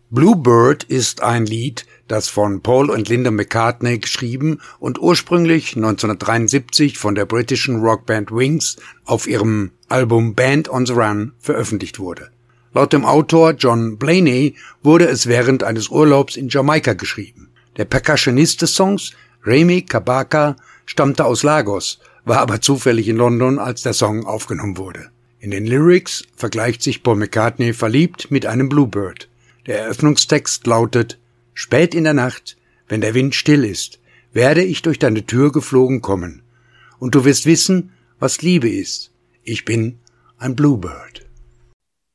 Bluebird ist ein Lied, das von Paul und Linda McCartney geschrieben und ursprünglich 1973 von der britischen Rockband Wings auf ihrem Album Band on the Run veröffentlicht wurde. Laut dem Autor John Blaney wurde es während eines Urlaubs in Jamaika geschrieben. Der Percussionist des Songs, Remi Kabaka, stammte aus Lagos, war aber zufällig in London, als der Song aufgenommen wurde. In den Lyrics vergleicht sich Paul McCartney verliebt mit einem Bluebird. Der Eröffnungstext lautet: Spät in der Nacht, wenn der Wind still ist, werde ich durch deine Tür geflogen kommen. Und du wirst wissen, was Liebe ist. Ich bin ein Bluebird.